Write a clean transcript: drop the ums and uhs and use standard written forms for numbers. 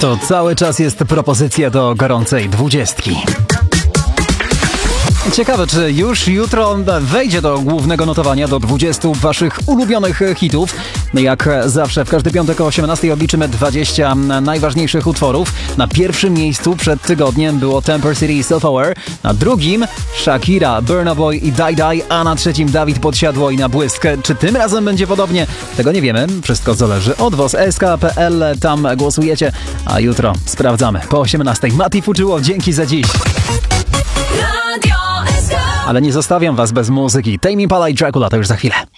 To cały czas jest propozycja do gorącej 20. Ciekawe, czy już jutro wejdzie do głównego notowania, do 20 waszych ulubionych hitów. Jak zawsze w każdy piątek o 18 odliczymy 20 najważniejszych utworów. Na pierwszym miejscu przed tygodniem było Temper City Self Aware, na drugim Shakira, Burna Boy i Die Die, a na trzecim Dawid Podsiadło i Na Błysk. Czy tym razem będzie podobnie? Tego nie wiemy. Wszystko zależy od was. sk.pl, tam głosujecie, a jutro sprawdzamy. Po 18. Mati Fuczyło, dzięki za dziś. Ale nie zostawiam was bez muzyki. Tame Impala i Dracula to już za chwilę.